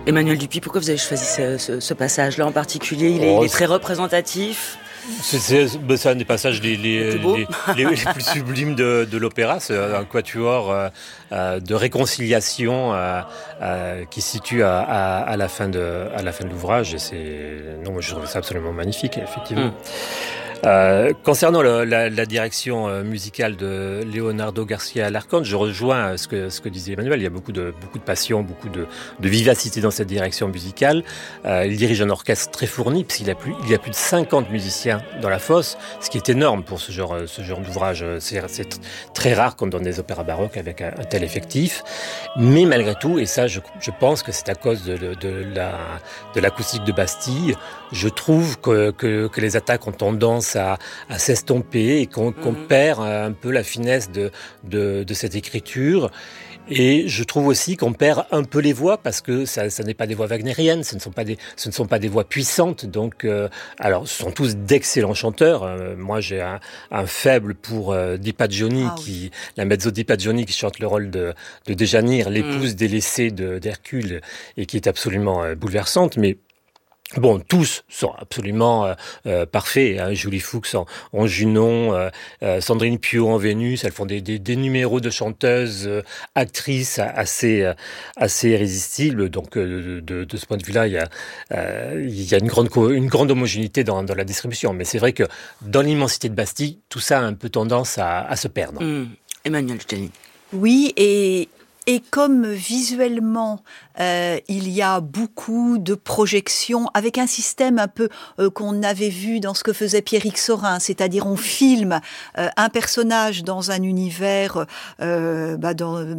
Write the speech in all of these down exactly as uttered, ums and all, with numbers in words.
Emmanuel Dupuis, pourquoi vous avez choisi ce, ce, ce passage-là en particulier? Il est, oh, il est très représentatif. C'est, c'est, c'est un des passages les, les, les, les, les plus sublimes de, de l'opéra. C'est un quatuor euh, euh, de réconciliation euh, euh, qui se situe à, à, à, la fin de, à la fin de l'ouvrage. Et c'est, non, je trouve ça absolument magnifique, effectivement. Mm. Euh, concernant le, la, la direction euh, musicale de Leonardo Garcia Alarcón, je rejoins ce que, ce que disait Emmanuel. Il y a beaucoup de, beaucoup de passion, beaucoup de, de vivacité dans cette direction musicale. Euh, il dirige un orchestre très fourni, puisqu'il a plus, il y a plus de cinquante musiciens dans la fosse, ce qui est énorme pour ce genre, ce genre d'ouvrage. C'est, c'est très rare comme dans des opéras baroques avec un, un tel effectif. Mais malgré tout, et ça, je, je pense que c'est à cause de, de, de, la, de l'acoustique de Bastille, je trouve que, que, que les attaques ont tendance à, à s'estomper et qu'on, qu'on mmh. perd un peu la finesse de, de, de cette écriture. Et je trouve aussi qu'on perd un peu les voix parce que ça, ça n'est pas des voix wagnériennes, ce ne sont pas des, ce ne sont pas des voix puissantes. Donc, euh, alors, ce sont tous d'excellents chanteurs. Euh, moi, j'ai un, un faible pour euh, Di Pagioni, ah, qui, oui. la mezzo Di Pagioni qui chante le rôle de, de Déjanire, l'épouse mmh. délaissée de, d'Hercule, et qui est absolument euh, bouleversante. Mais bon, tous sont absolument euh, euh, parfaits. Hein. Julie Fuchs en, en Junon, euh, euh, Sandrine Pio en Vénus. Elles font des, des, des numéros de chanteuses, euh, actrices assez, euh, assez irrésistibles. Donc, euh, de, de ce point de vue-là, il y a, euh, il y a une grande, une grande homogénéité dans, dans la distribution. Mais c'est vrai que dans l'immensité de Bastille, tout ça a un peu tendance à, à se perdre. Mmh. Emmanuel Stélin. Oui, et... Et comme visuellement, euh, il y a beaucoup de projections avec un système un peu euh, qu'on avait vu dans ce que faisait Pierrick Saurin, c'est-à-dire on filme euh, un personnage dans un univers, euh, bah dans, euh,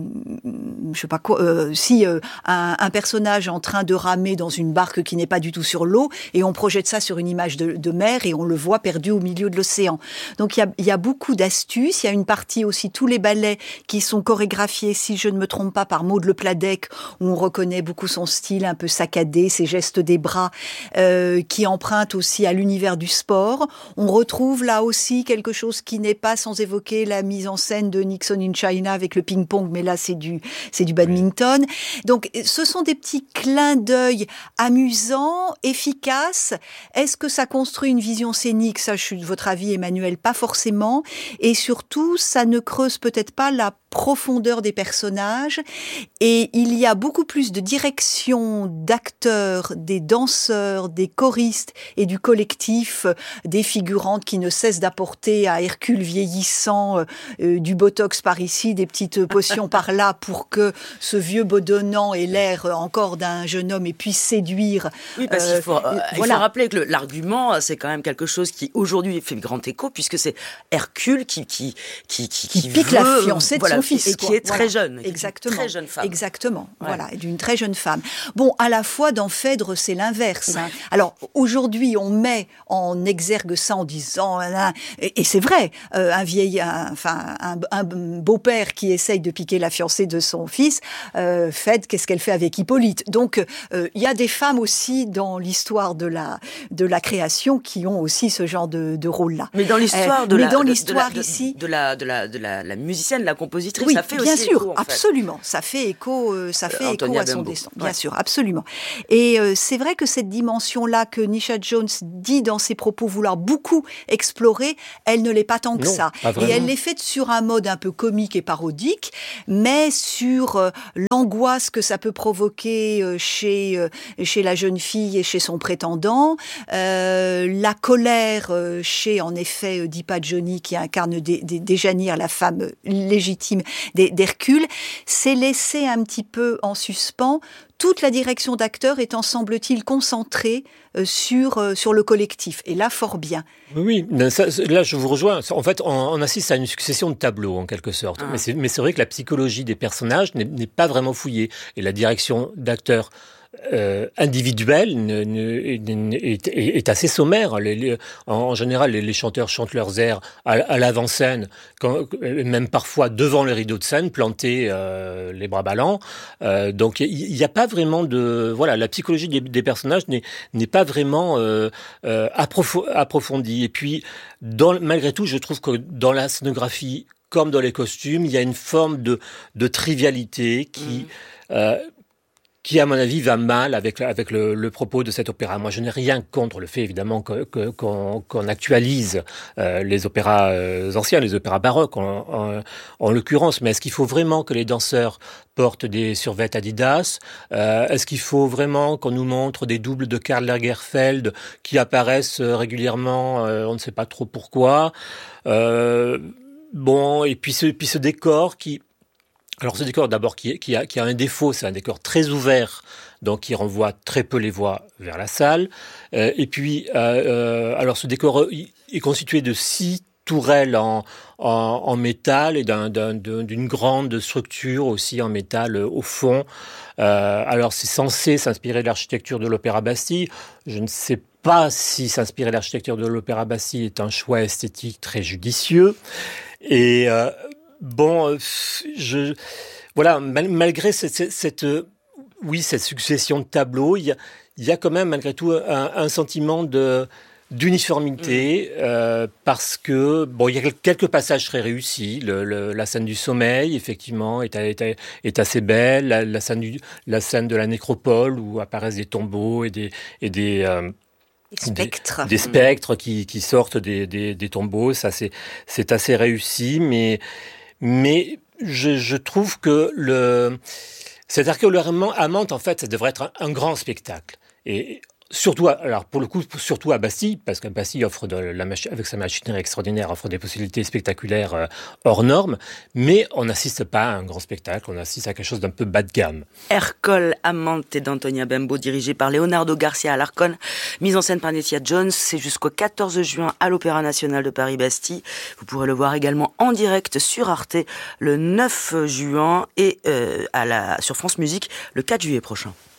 je sais pas quoi, euh, si euh, un, un personnage en train de ramer dans une barque qui n'est pas du tout sur l'eau, et on projette ça sur une image de, de mer et on le voit perdu au milieu de l'océan. Donc il y a, il y a beaucoup d'astuces. Il y a une partie aussi, tous les ballets qui sont chorégraphiés, si je ne me trompe pas, par Maud Le Pladec, où on reconnaît beaucoup son style un peu saccadé, ses gestes des bras, euh, qui empruntent aussi à l'univers du sport. On retrouve là aussi quelque chose qui n'est pas sans évoquer la mise en scène de Nixon in China avec le ping-pong, mais là c'est du, c'est du badminton. Donc ce sont des petits clins d'œil amusants, efficaces. Est-ce que ça construit une vision scénique? Ça, je suis de votre avis, Emmanuel, pas forcément. Et surtout, ça ne creuse peut-être pas la profondeur des personnages, et il y a beaucoup plus de direction d'acteurs, des danseurs, des choristes et du collectif, des figurantes qui ne cessent d'apporter à Hercule vieillissant euh, du botox par ici, des petites potions par là pour que ce vieux bedonnant ait l'air encore d'un jeune homme et puisse séduire. Oui, parce euh, qu'il faut, euh, il voilà. faut rappeler que le, l'argument, c'est quand même quelque chose qui aujourd'hui fait grand écho, puisque c'est Hercule qui qui qui qui, qui, qui pique veut, la fiancée de voilà, son fils, et qui quoi. est très voilà. jeune, exactement, très jeune femme. Exactement, ouais. voilà, et d'une très jeune femme. Bon, à la fois dans Phèdre, c'est l'inverse. Hein. Alors aujourd'hui, on met en exergue ça en disant, et, et c'est vrai, euh, un vieil, un, enfin un, un beau-père qui essaye de piquer la fiancée de son fils, euh, Phèdre, qu'est-ce qu'elle fait avec Hippolyte? Donc il euh, y a des femmes aussi dans l'histoire de la de la création qui ont aussi ce genre de, de rôle-là. Mais dans l'histoire euh, de, mais la, dans de, l'histoire de la, ici, de la de la de la, la musicienne, la compositrice, oui, ça fait bien aussi sûr, écho, en absolument, fait. ça fait écho, euh, ça fait euh, écho à son destin, bien ouais. sûr, absolument. Et euh, c'est vrai que cette dimension-là que Nisha Jones dit dans ses propos vouloir beaucoup explorer, elle ne l'est pas tant que non, ça. Et elle l'est faite sur un mode un peu comique et parodique, mais sur euh, l'angoisse que ça peut provoquer euh, chez euh, chez la jeune fille et chez son prétendant, euh, la colère euh, chez en effet Di Pagioni qui incarne Déjanire, la femme légitime d'Hercule. C'est laissé un petit peu en suspens. Toute la direction d'acteur étant, semble-t-il, concentrée euh, sur, euh, sur le collectif. Et là, fort bien. Oui, oui, ça, là, je vous rejoins. En fait, on, on assiste à une succession de tableaux, en quelque sorte. Ah. Mais, c'est, mais c'est vrai que la psychologie des personnages n'est, n'est pas vraiment fouillée. Et la direction d'acteur Euh, individuelle ne, ne, est, est assez sommaire. Les, les, en, en général, les, les chanteurs chantent leurs airs à, à l'avant-scène, quand, même parfois devant le rideau de scène, plantés euh, les bras ballants. Euh, donc, il n'y a pas vraiment de... Voilà, la psychologie des, des personnages n'est, n'est pas vraiment euh, euh, approf- approfondie. Et puis, dans, malgré tout, je trouve que dans la scénographie, comme dans les costumes, il y a une forme de, de trivialité qui... Mmh. Euh, qui, à mon avis, va mal avec, avec le, le propos de cet opéra. Moi, je n'ai rien contre le fait, évidemment, que, que, qu'on, qu'on actualise euh, les opéras euh, anciens, les opéras baroques, en, en, en l'occurrence. Mais est-ce qu'il faut vraiment que les danseurs portent des survêtements Adidas? euh, Est-ce qu'il faut vraiment qu'on nous montre des doubles de Karl Lagerfeld qui apparaissent régulièrement, euh, on ne sait pas trop pourquoi. Euh, bon, et puis ce, puis ce décor qui... Alors ce décor d'abord qui, qui, a, qui a un défaut, c'est un décor très ouvert, donc qui renvoie très peu les voix vers la salle. Euh, et puis, euh, euh, alors ce décor est constitué de six tourelles en, en, en métal et d'un, d'un, d'une grande structure aussi en métal au fond. Euh, alors c'est censé s'inspirer de l'architecture de l'Opéra Bastille. Je ne sais pas si s'inspirer de l'architecture de l'Opéra Bastille est un choix esthétique très judicieux. Et... Euh, Bon, je voilà, mal, malgré cette, cette, cette oui cette succession de tableaux, il y a, il y a quand même malgré tout un, un sentiment de d'uniformité mmh. euh, parce que bon, il y a quelques passages très réussis. Le, le, la scène du sommeil, effectivement, est, est, est assez belle. La, la scène du, la scène de la nécropole où apparaissent des tombeaux et des et des euh, Des spectres. Des, des spectres qui, qui sortent des, des, des tombeaux, ça c'est, c'est assez réussi, mais, mais je, je trouve que le, cet archéologue amante, en fait, ça devrait être un, un grand spectacle. Et surtout, alors pour le coup, surtout à Bastille, parce qu'à Bastille offre de la machi- avec sa machinerie extraordinaire, offre des possibilités spectaculaires euh, hors normes, mais on n'assiste pas à un grand spectacle, on assiste à quelque chose d'un peu bas de gamme. Ercole Amante d'Antonia Bembo, dirigé par Leonardo Garcia Alarcón, mise en scène par Nettia Jones, c'est jusqu'au quatorze juin à l'Opéra National de Paris-Bastille. Vous pourrez le voir également en direct sur Arte le neuf juin et euh, à la, sur France Musique le quatre juillet prochain.